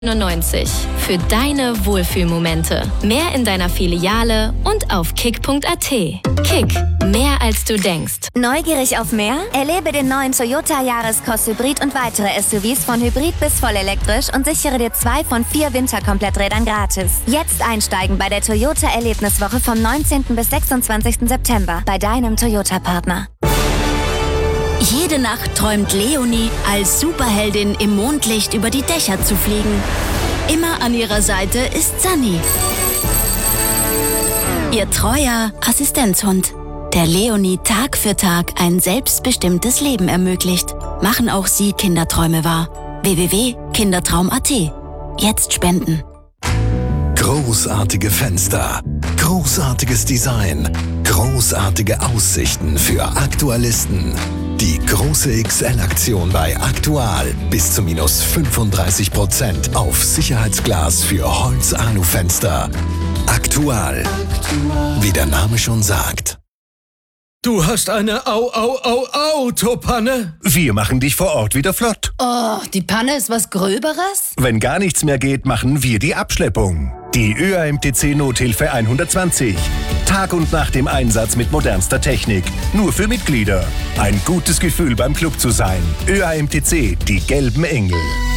99 für deine Wohlfühlmomente. Mehr in deiner Filiale und auf kick.at. Kick, mehr als du denkst. Neugierig auf mehr? Erlebe den neuen Toyota Yaris-Cross Hybrid und weitere SUVs von Hybrid bis vollelektrisch und sichere dir 2 von 4 Winterkompletträdern gratis. Jetzt einsteigen bei der Toyota Erlebniswoche vom 19. bis 26. September bei deinem Toyota-Partner. Jede Nacht träumt Leonie, als Superheldin im Mondlicht über die Dächer zu fliegen. Immer an ihrer Seite ist Sunny, ihr treuer Assistenzhund, der Leonie Tag für Tag ein selbstbestimmtes Leben ermöglicht. Machen auch Sie Kinderträume wahr. www.kindertraum.at. Jetzt spenden. Großartige Fenster, großartiges Design, großartige Aussichten für Aktualisten. Die große XL-Aktion bei Aktual. Bis zu minus 35% auf Sicherheitsglas für Holz-Alu-Fenster. Aktual. Wie der Name schon sagt. Du hast eine Autopanne? Wir machen dich vor Ort wieder flott. Oh, die Panne ist was Gröberes? Wenn gar nichts mehr geht, machen wir die Abschleppung. Die ÖAMTC Nothilfe 120. Tag und Nacht im Einsatz mit modernster Technik. Nur für Mitglieder. Ein gutes Gefühl beim Club zu sein. ÖAMTC, die gelben Engel.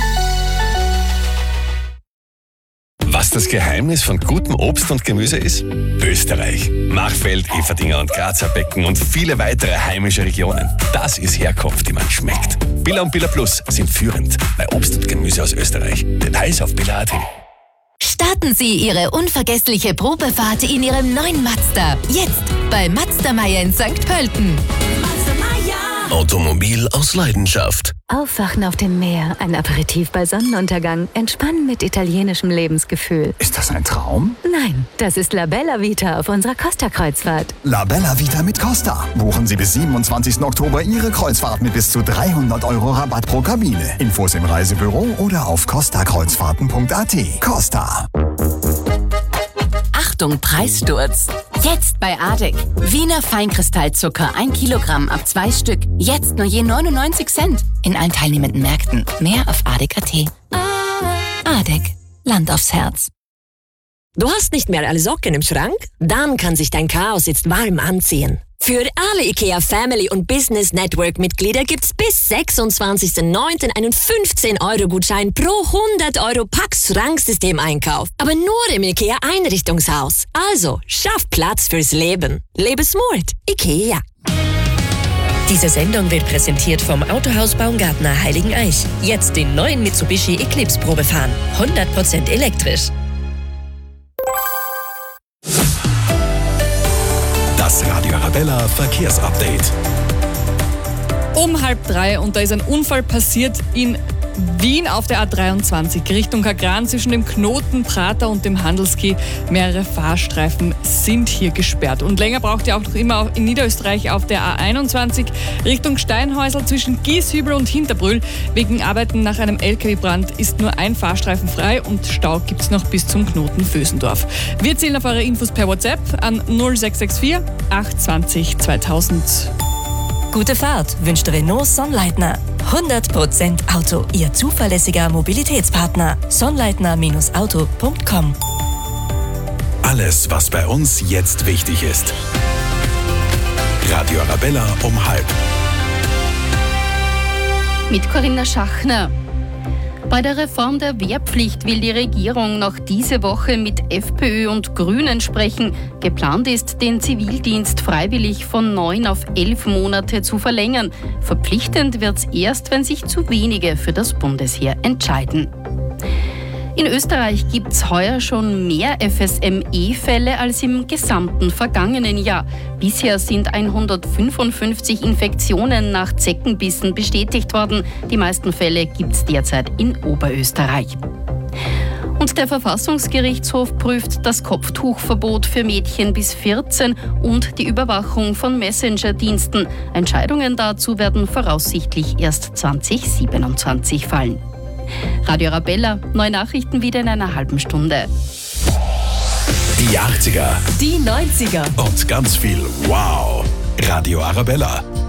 Was das Geheimnis von gutem Obst und Gemüse ist? Österreich. Machfeld, Everdinger und Grazer Becken und viele weitere heimische Regionen. Das ist Herkunft, die man schmeckt. Billa und Billa Plus sind führend bei Obst und Gemüse aus Österreich. Details auf billa.at. Starten Sie Ihre unvergessliche Probefahrt in Ihrem neuen Mazda. Jetzt bei Mazda Meier in St. Pölten. Automobil aus Leidenschaft. Aufwachen auf dem Meer, ein Aperitif bei Sonnenuntergang, entspannen mit italienischem Lebensgefühl. Ist das ein Traum? Nein, das ist La Bella Vita auf unserer Costa-Kreuzfahrt. La Bella Vita mit Costa. Buchen Sie bis 27. Oktober Ihre Kreuzfahrt mit bis zu 300 € Rabatt pro Kabine. Infos im Reisebüro oder auf costakreuzfahrten.at. Costa. Achtung, Preissturz. Jetzt bei ADEC. Wiener Feinkristallzucker 1 Kilogramm ab 2 Stück. Jetzt nur je 99 Cent. In allen teilnehmenden Märkten. Mehr auf ADEC.at. ADEC. Land aufs Herz. Du hast nicht mehr alle Socken im Schrank? Dann kann sich dein Chaos jetzt warm anziehen. Für alle IKEA Family und Business Network Mitglieder gibt's bis 26.09. einen 15-Euro-Gutschein pro 100 € Pax-Schranksystem-Einkauf. Aber nur im IKEA Einrichtungshaus. Also, schaff Platz fürs Leben. Lebe smart. IKEA. Diese Sendung wird präsentiert vom Autohaus Baumgartner Heiligeneich. Jetzt den neuen Mitsubishi Eclipse Probe fahren. 100% elektrisch. Das Radio Arabella Verkehrsupdate. Um 2:30 und da ist ein Unfall passiert in Wien auf der A23 Richtung Kagran zwischen dem Knoten Prater und dem Handelski. Mehrere Fahrstreifen sind hier gesperrt. Und länger braucht ihr auch noch immer in Niederösterreich auf der A21 Richtung Steinhäusl zwischen Gieshübel und Hinterbrühl. Wegen Arbeiten nach einem LKW-Brand ist nur ein Fahrstreifen frei und Stau gibt es noch bis zum Knoten Vösendorf. Wir zählen auf eure Infos per WhatsApp an 0664 820 2000. Gute Fahrt wünscht Renault Sonnleitner. 100% Auto, Ihr zuverlässiger Mobilitätspartner. Sonnleitner-auto.com. Alles, was bei uns jetzt wichtig ist. Radio Arabella um 12:30. Mit Corinna Schachner. Bei der Reform der Wehrpflicht will die Regierung noch diese Woche mit FPÖ und Grünen sprechen. Geplant ist, den Zivildienst freiwillig von 9 auf 11 Monate zu verlängern. Verpflichtend wird es erst, wenn sich zu wenige für das Bundesheer entscheiden. In Österreich gibt es heuer schon mehr FSME-Fälle als im gesamten vergangenen Jahr. Bisher sind 155 Infektionen nach Zeckenbissen bestätigt worden. Die meisten Fälle gibt es derzeit in Oberösterreich. Und der Verfassungsgerichtshof prüft das Kopftuchverbot für Mädchen bis 14 und die Überwachung von Messenger-Diensten. Entscheidungen dazu werden voraussichtlich erst 2027 fallen. Radio Arabella, neue Nachrichten wieder in einer halben Stunde. Die 80er. Die 90er. Und ganz viel Wow. Radio Arabella.